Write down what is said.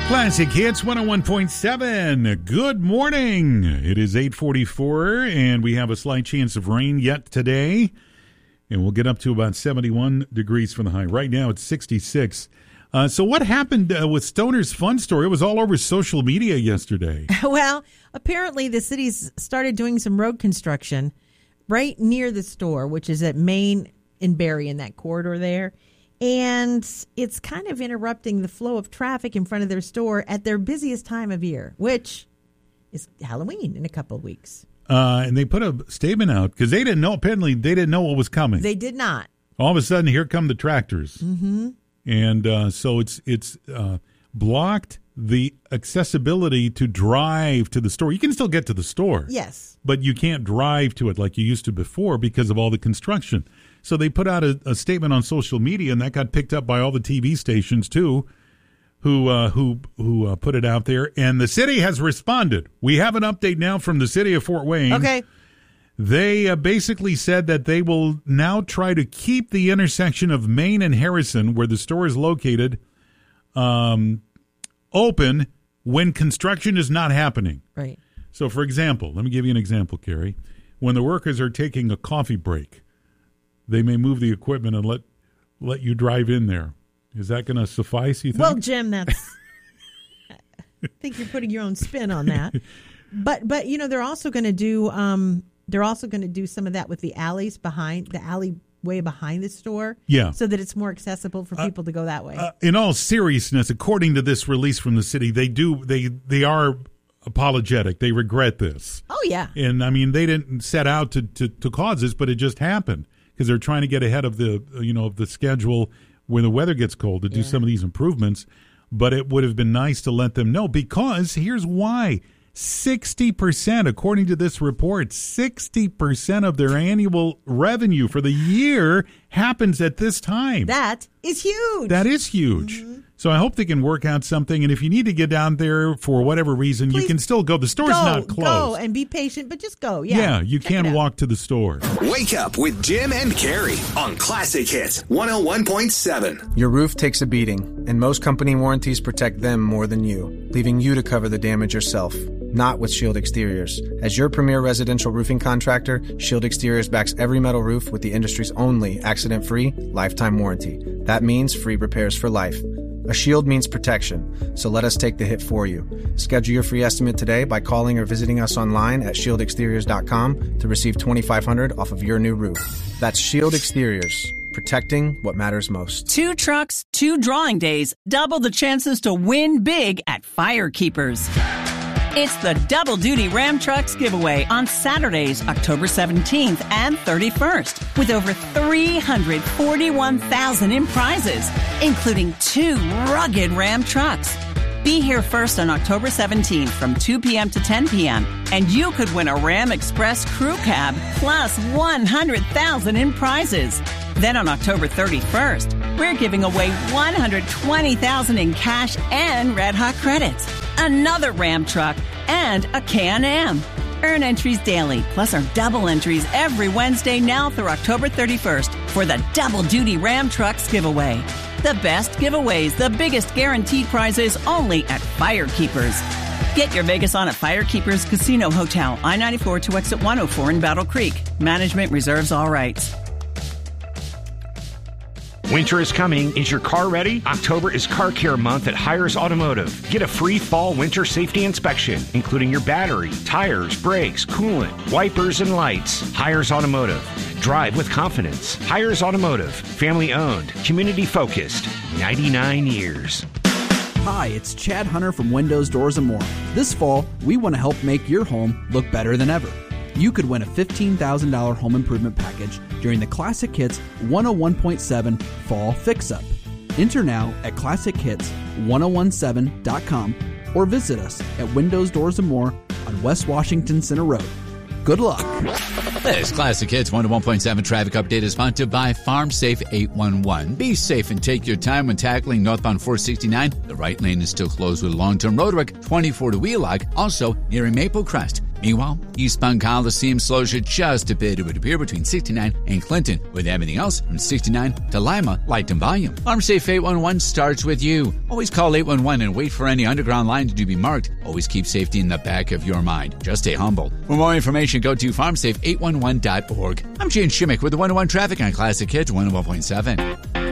Classic Hits 101.7. Good morning. It is 8:44, and we have a slight chance of rain yet today. And we'll get up to about 71 degrees for the high. Right now, it's 66. So what happened with Stoner's Fun Store? It was all over social media yesterday. Well, apparently the city's started doing some road construction right near the store, which is at Main and Berry in that corridor there. And it's kind of interrupting the flow of traffic in front of their store at their busiest time of year, which is Halloween in a couple of weeks. And they put a statement out because they didn't know. Apparently, they didn't know what was coming. They did not. All of a sudden, here come the tractors. Mm-hmm. And so it's blocked the accessibility to drive to the store. You can still get to the store. Yes. But you can't drive to it like you used to before because of all the construction. So they put out a statement on social media, and that got picked up by all the TV stations too, who put it out there. And the city has responded. We have an update now from the city of Fort Wayne. Okay. They basically said that they will now try to keep the intersection of Main and Harrison, where the store is located, open when construction is not happening. Right. So, for example, let me give you an example, Carrie. When the workers are taking a coffee break, they may move the equipment and let you drive in there. Is that going to suffice, you think? Well, Jim, I think you're putting your own spin on that. But you know, they're also going to do some of that with the alleys behind the alleyway behind the store. Yeah. So that it's more accessible for people to go that way. In all seriousness, according to this release from the city, they are apologetic. They regret this. Oh yeah. And I mean, they didn't set out to cause this, but it just happened because they're trying to get ahead of the schedule when the weather gets cold to do some of these improvements. But it would have been nice to let them know, because here's why. 60%, according to this report, 60% of their annual revenue for the year happens at this time. That is huge. That is huge. Mm-hmm. So I hope they can work out something. And if you need to get down there for whatever reason, you can still go. The store's not closed. Go and be patient, but just go. Yeah, you can walk to the store. Wake up with Jim and Carrie on Classic Hits 101.7. Your roof takes a beating, and most company warranties protect them more than you, leaving you to cover the damage yourself. Not with Shield Exteriors. As your premier residential roofing contractor, Shield Exteriors backs every metal roof with the industry's only accident-free lifetime warranty. That means free repairs for life. A shield means protection, so let us take the hit for you. Schedule your free estimate today by calling or visiting us online at shieldexteriors.com to receive $2,500 off of your new roof. That's Shield Exteriors, protecting what matters most. 2 trucks, 2 drawing days, double the chances to win big at Firekeepers. It's the Double Duty Ram Trucks giveaway on Saturdays, October 17th and 31st, with over $341,000 in prizes, including 2 rugged Ram trucks. Be here first on October 17th from 2 p.m. to 10 p.m., and you could win a Ram Express crew cab plus $100,000 in prizes. Then on October 31st, we're giving away $120,000 in cash and Red Hot credits, another Ram truck, and a Can-Am. Earn entries daily, plus our double entries every Wednesday now through October 31st for the Double Duty Ram Trucks giveaway. The best giveaways, the biggest guaranteed prizes, only at Firekeepers. Get your Vegas on at Firekeepers Casino Hotel, I-94 to exit 104 in Battle Creek. Management reserves all rights. Winter is coming. Is your car ready? October is Car Care Month at Hires Automotive. Get a free fall-winter safety inspection, including your battery, tires, brakes, coolant, wipers, and lights. Hires Automotive. Drive with confidence. Hires Automotive. Family-owned. Community-focused. 99 years. Hi, it's Chad Hunter from Windows, Doors, and More. This fall, we want to help make your home look better than ever. You could win a $15,000 home improvement package during the Classic Hits 101.7 Fall Fix-Up. Enter now at ClassicHits1017.com or visit us at Windows, Doors, and More on West Washington Center Road. Good luck. This Classic Hits 101.7 traffic update is sponsored by FarmSafe 811. Be safe and take your time when tackling northbound 469. The right lane is still closed with a long-term road wreck 24 to Wheelock, also near Maple Crest. Meanwhile, eastbound Coliseum slows you just a bit. It would appear between 69 and Clinton, with everything else from 69 to Lima, light in volume. FarmSafe 811 starts with you. Always call 811 and wait for any underground line to be marked. Always keep safety in the back of your mind. Just stay humble. For more information, go to farmsafe811.org. I'm Gene Shimmick with the 101 traffic on Classic Hits 101.7.